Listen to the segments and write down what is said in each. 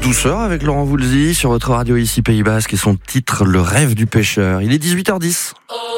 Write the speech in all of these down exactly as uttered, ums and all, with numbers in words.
douceur avec Laurent Voulzy sur votre radio ici Pays Basque et son titre Le rêve du pêcheur. Il est dix-huit heures dix.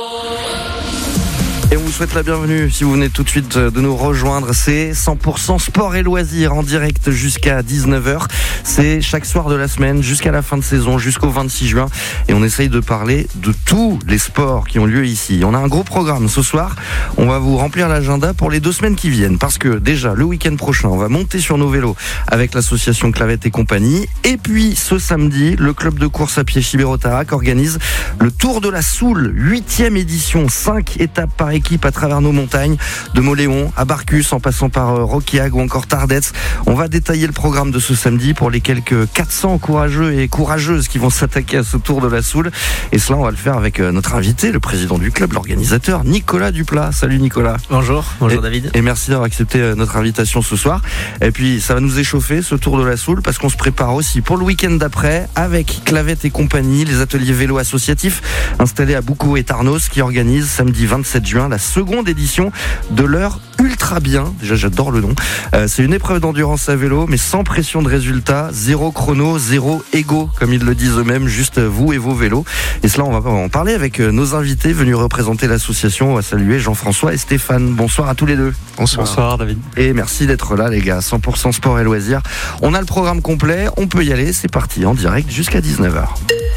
Et on vous souhaite la bienvenue si vous venez tout de suite de nous rejoindre. C'est cent pour cent sport et loisirs en direct jusqu'à dix-neuf heures. C'est chaque soir de la semaine jusqu'à la fin de saison, jusqu'au vingt-six juin. Et on essaye de parler de tous les sports qui ont lieu ici. On a un gros programme ce soir. On va vous remplir l'agenda pour les deux semaines qui viennent. Parce que déjà, le week-end prochain, on va monter sur nos vélos avec l'association Clavette et compagnie. Et puis, ce samedi, le club de course à pied Chibérotarac organise le Tour de la Soule, huitième édition, cinq étapes par équipe à travers nos montagnes, de Moléon à Barcus en passant par Roquiag ou encore Tardets. On va détailler le programme de ce samedi pour les quelques quatre cents courageux et courageuses qui vont s'attaquer à ce Tour de la Soule. Et cela, on va le faire avec notre invité, le président du club, l'organisateur, Nicolas Duplat. Salut Nicolas. Bonjour, bonjour et, David. Et merci d'avoir accepté notre invitation ce soir. Et puis, ça va nous échauffer ce Tour de la Soule parce qu'on se prépare aussi pour le week-end d'après avec Clavette et compagnie, les ateliers vélo associatifs installés à Boucau et Tarnos qui organisent samedi vingt-sept juin la seconde édition de leur Ultra Bien. Déjà, j'adore le nom. Euh, c'est une épreuve d'endurance à vélo, mais sans pression de résultat, zéro chrono, zéro ego, comme ils le disent eux-mêmes, juste vous et vos vélos. Et cela, on va en parler avec nos invités venus représenter l'association. On va saluer Jean-François et Stéphane. Bonsoir à tous les deux. Bonsoir. Bonsoir David. Et merci d'être là, les gars. cent pour cent sport et loisirs. On a le programme complet. On peut y aller. C'est parti en direct jusqu'à dix-neuf heures.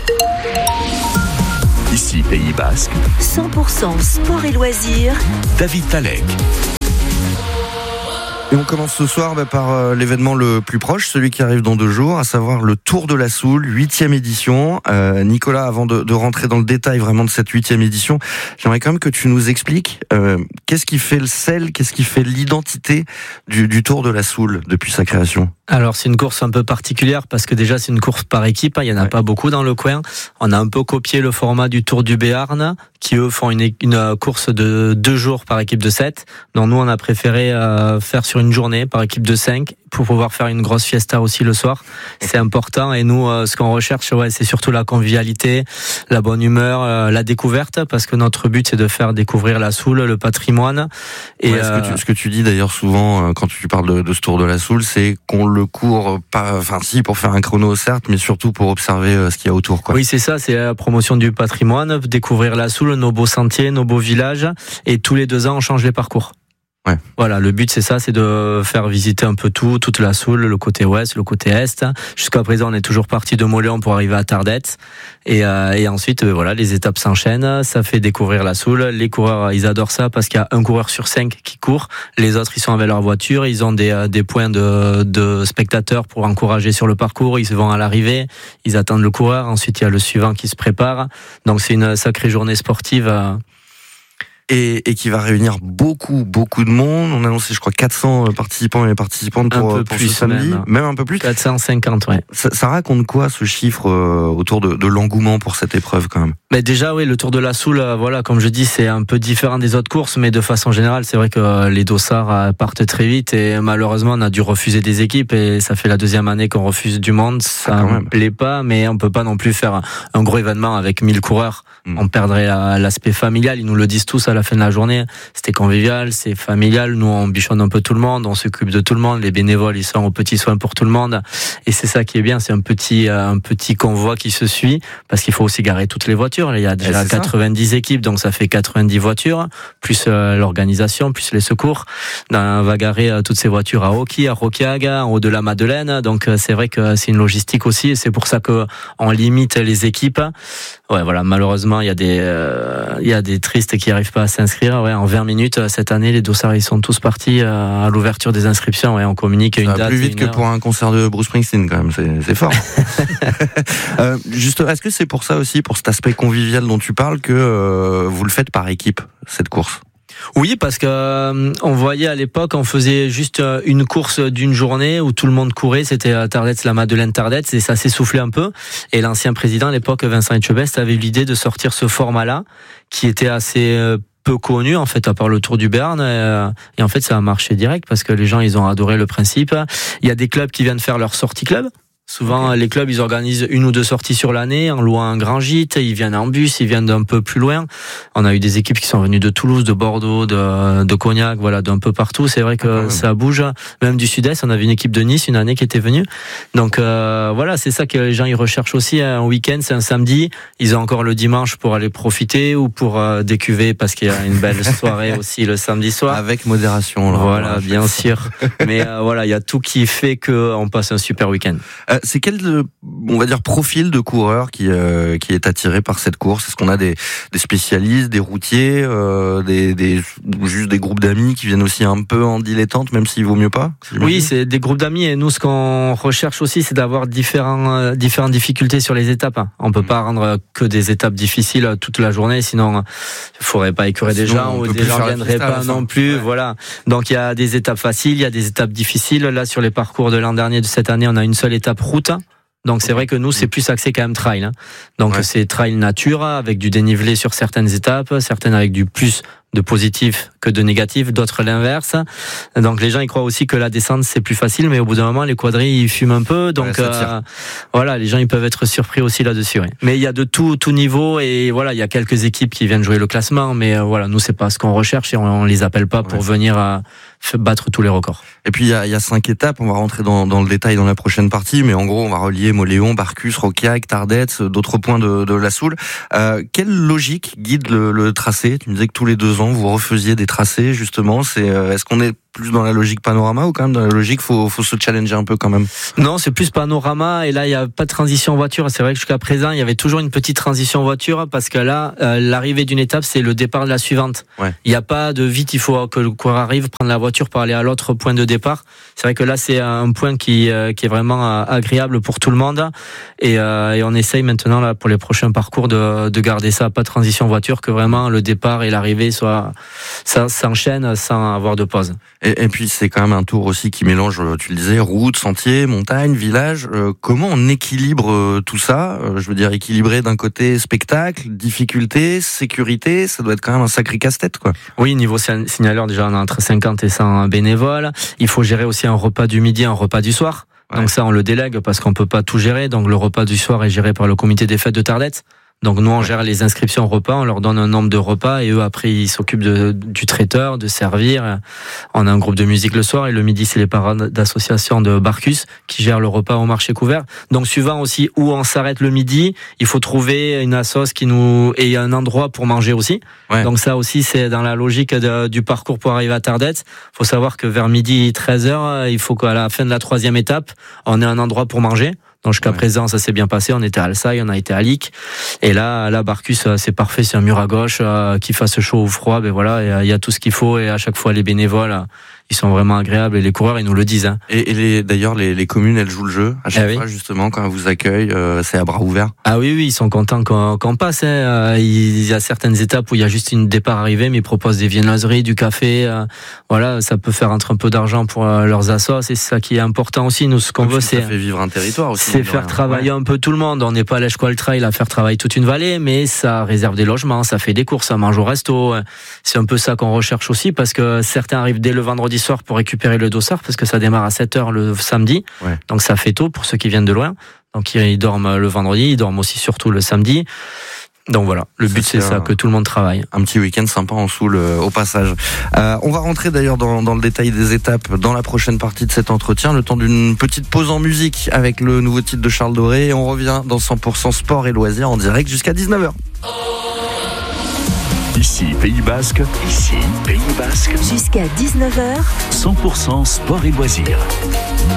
Ici Pays Basque, cent pour cent sport et loisirs, David Talek. Et on commence ce soir bah, par euh, l'événement le plus proche, celui qui arrive dans deux jours, à savoir le Tour de la Soule, huitième édition. Euh, Nicolas, avant de, de rentrer dans le détail vraiment de cette huitième édition, j'aimerais quand même que tu nous expliques euh, qu'est-ce qui fait le sel, qu'est-ce qui fait l'identité du, du Tour de la Soule depuis sa création. Alors c'est une course un peu particulière parce que déjà c'est une course par équipe, hein, il n'y en a ouais. pas beaucoup dans le coin. On a un peu copié le format du Tour du Béarn qui eux font une, une course de deux jours par équipe de sept. Donc nous on a préféré euh, faire sur une journée par équipe de cinq pour pouvoir faire une grosse fiesta aussi le soir. C'est important et nous euh, ce qu'on recherche ouais, c'est surtout la convivialité, la bonne humeur, euh, la découverte parce que notre but c'est de faire découvrir la Soule, le patrimoine. Et ouais, ce, que tu, ce que tu dis d'ailleurs souvent euh, quand tu parles de, de ce Tour de la Soule, c'est qu'on le court pas, enfin si pour faire un chrono certes, mais surtout pour observer euh, ce qu'il y a autour, quoi. Oui, c'est ça, c'est la promotion du patrimoine, découvrir la Soule, nos beaux sentiers, nos beaux villages, et tous les deux ans on change les parcours. Ouais. Voilà, le but c'est ça, c'est de faire visiter un peu tout, toute la Soule, le côté ouest, le côté est. Jusqu'à présent, on est toujours parti de Moléon pour arriver à Tardets, et, euh, et ensuite, euh, voilà, les étapes s'enchaînent. Ça fait découvrir la Soule. Les coureurs, ils adorent ça parce qu'il y a un coureur sur cinq qui court. Les autres, ils sont avec leur voiture. Ils ont des, euh, des points de, de spectateurs pour encourager sur le parcours. Ils vont à l'arrivée. Ils attendent le coureur. Ensuite, il y a le suivant qui se prépare. Donc, c'est une sacrée journée sportive. Euh, Et, et qui va réunir beaucoup, beaucoup de monde. On a annoncé, je crois, quatre cents participants et participantes pour, un peu pour plus ce samedi. Même. même un peu plus. quatre cent cinquante, ouais. Ça, ça raconte quoi, ce chiffre, euh, autour de, de l'engouement pour cette épreuve, quand même? Mais déjà, oui, le Tour de la Soule, voilà, comme je dis, c'est un peu différent des autres courses, mais de façon générale, c'est vrai que les dossards partent très vite et malheureusement, on a dû refuser des équipes et ça fait la deuxième année qu'on refuse du monde. Ça ah, ne plaît pas, mais on peut pas non plus faire un gros événement avec mille coureurs. Mmh. On perdrait la, l'aspect familial. Ils nous le disent tous à la fin de la journée. C'était convivial, c'est familial. Nous, on bichonne un peu tout le monde, on s'occupe de tout le monde. Les bénévoles, ils sont aux petits soins pour tout le monde. Et c'est ça qui est bien, c'est un petit, un petit convoi qui se suit, parce qu'il faut aussi garer toutes les voitures. Il y a déjà quatre-vingt-dix ça. équipes, donc ça fait quatre-vingt-dix voitures, plus euh, l'organisation, plus les secours. On va garer euh, toutes ces voitures à Oki, à Roquiag, en haut de la Madeleine. Donc euh, c'est vrai que c'est une logistique aussi, et c'est pour ça que on limite les équipes. Ouais, voilà. Malheureusement, il y a des, euh, il y a des tristes qui n'arrivent pas à s'inscrire. Ouais, en vingt minutes cette année, les dossards ils sont tous partis à l'ouverture des inscriptions. Ouais, on communique une ça va date. Plus vite que heure. Pour un concert de Bruce Springsteen, quand même. C'est, c'est fort. euh, juste, est-ce que c'est pour ça aussi, pour cet aspect convivial dont tu parles, que euh, vous le faites par équipe, cette course? Oui, parce que euh, on voyait à l'époque, on faisait juste euh, une course d'une journée où tout le monde courait. C'était à Tardets, la Madeleine Tardets, et ça s'essoufflait un peu. Et l'ancien président à l'époque, Vincent Etchebest, avait eu l'idée de sortir ce format-là, qui était assez euh, peu connu en fait, à part le Tour du Béarn. Euh, et en fait, ça a marché direct parce que les gens, ils ont adoré le principe. Il y a des clubs qui viennent faire leur sortie club. Souvent, Okay. les clubs, ils organisent une ou deux sorties sur l'année en louant un grand gîte. Ils viennent en bus, ils viennent d'un peu plus loin. On a eu des équipes qui sont venues de Toulouse, de Bordeaux, de, de Cognac, voilà, d'un peu partout. C'est vrai que Ah, ça bouge. Même du Sud-Est, on avait une équipe de Nice une année qui était venue. Donc euh, voilà, c'est ça que les gens ils recherchent aussi. Un week-end, c'est un samedi. Ils ont encore le dimanche pour aller profiter ou pour euh, décuver parce qu'il y a une belle soirée aussi le samedi soir. Avec modération. Là, Voilà, voilà, bien sûr. Mais euh, voilà, il y a tout qui fait qu'on passe un super week-end. Euh, c'est quel, euh, on va dire, profil de coureur qui euh, qui est attiré par cette course? Est-ce qu'on a des, des spécialistes, des routiers, euh, des, des juste des groupes d'amis qui viennent aussi un peu en dilettante, même s'il vaut mieux pas? Oui, c'est des groupes d'amis et nous, ce qu'on recherche aussi, c'est d'avoir différents, euh, différentes difficultés sur les étapes. On peut pas rendre que des étapes difficiles toute la journée, sinon il faudrait pas écœurer des Sinon, gens on ou peut des plus gens faire la viendraient pista à la pas fin. non plus. Ouais. Voilà. Donc il y a des étapes faciles, il y a des étapes difficiles. Là, sur les parcours de l'an dernier, de cette année, on a une seule étape route. Donc c'est vrai que nous c'est plus axé quand même trail. Donc Ouais. c'est trail nature avec du dénivelé sur certaines étapes, certaines avec du plus de positif que de négatif, d'autres l'inverse. Donc les gens ils croient aussi que la descente c'est plus facile, mais au bout d'un moment les quadrilles ils fument un peu. Donc Ouais, ça tire. euh, voilà, les gens ils peuvent être surpris aussi là-dessus. Ouais. Mais il y a de tout tout niveau et voilà il y a quelques équipes qui viennent jouer le classement, mais euh, voilà nous c'est pas ce qu'on recherche et on, on les appelle pas pour Ouais. venir à battre tous les records. Et puis il y a, il y a cinq étapes. On va rentrer dans, dans le détail dans la prochaine partie, mais en gros on va relier Moléon, Barcus, Roquiac, Tardets, d'autres points de, de la Soule. Euh, quelle logique guide le, le tracé? Tu me disais que tous les deux ans vous refaisiez des tracés justement. C'est euh, est-ce qu'on est plus dans la logique panorama ou quand même dans la logique faut faut se challenger un peu quand même? Non, c'est plus panorama et là il y a pas de transition voiture. C'est vrai que jusqu'à présent il y avait toujours une petite transition voiture parce que là euh, l'arrivée d'une étape c'est le départ de la suivante. Ouais. Il n'y a pas de vite, il faut que le coureur arrive prendre la voiture pour aller à l'autre point de départ. C'est vrai que là c'est un point qui euh, qui est vraiment euh, agréable pour tout le monde et, euh, et on essaye maintenant là pour les prochains parcours de de garder ça, pas de transition voiture, que vraiment le départ et l'arrivée soit ça s'enchaîne sans avoir de pause. Et, et puis c'est quand même un tour aussi qui mélange, tu le disais, route, sentier, montagne, village. Euh, comment on équilibre euh, tout ça? euh, Je veux dire équilibrer d'un côté spectacle, difficulté, sécurité. Ça doit être quand même un sacré casse-tête, quoi. Oui, niveau signaleur, déjà, on a entre cinquante et cent bénévoles. Il faut gérer aussi un repas du midi, un repas du soir. Ouais. Donc ça, on le délègue parce qu'on peut pas tout gérer. Donc le repas du soir est géré par le comité des fêtes de Tardets. Donc nous, on Ouais. gère les inscriptions au repas, on leur donne un nombre de repas et eux, après, ils s'occupent de, du traiteur, de servir. On a un groupe de musique le soir et le midi, c'est les parades d'association de Barcus qui gèrent le repas au marché couvert. Donc suivant aussi où on s'arrête le midi, il faut trouver une assoce qui nous... et un endroit pour manger aussi. Ouais. Donc ça aussi, c'est dans la logique de, du parcours pour arriver à Tardets. Il faut savoir que vers midi treize heures, il faut qu'à la fin de la troisième étape, on ait un endroit pour manger. Donc jusqu'à Ouais. présent, ça s'est bien passé. On était à Alsaï, on a été à Lic. Et là, là, Barcus, c'est parfait. C'est un mur à gauche, euh, qu'il fasse chaud ou froid. Ben voilà, il y a tout ce qu'il faut. Et à chaque fois, les bénévoles, ils sont vraiment agréables. Et les coureurs, ils nous le disent. Hein. Et, et les, d'ailleurs, les, les communes, elles jouent le jeu à chaque Ah oui. fois, justement, quand elles vous accueillent, euh, c'est à bras ouverts. Ah oui, oui, ils sont contents qu'on, qu'on passe. Hein. Il y a certaines étapes où il y a juste une départ arrivé, mais ils proposent des viennoiseries, du café. Euh, voilà, ça peut faire entrer un peu d'argent pour euh, leurs assos. C'est ça qui est important aussi. Nous, ce qu'on veut, Ça c'est fait vivre un territoire aussi. c'est mine de faire rien. travailler Ouais. un peu tout le monde. On n'est pas à l'Eschqual Trail à faire travailler toute une vallée, mais ça réserve des logements, ça fait des courses, ça mange au resto. C'est un peu ça qu'on recherche aussi, parce que certains arrivent dès le vendredi soir pour récupérer le dossard, parce que ça démarre à sept heures le samedi. Ouais. Donc ça fait tôt pour ceux qui viennent de loin. Donc ils dorment le vendredi, ils dorment aussi surtout le samedi. Donc voilà, le Ça, but c'est c'est ça, un- que tout le monde travaille. Un petit week-end sympa en Soule euh, au passage. Euh, on va rentrer d'ailleurs dans, dans le détail des étapes dans la prochaine partie de cet entretien, le temps d'une petite pause en musique avec le nouveau titre de Charles Doré, et on revient dans cent pour cent sport et loisirs en direct jusqu'à dix-neuf heures. Ici Pays Basque, ici Pays Basque, Jusqu'à dix-neuf heures, cent pour cent sport et loisirs.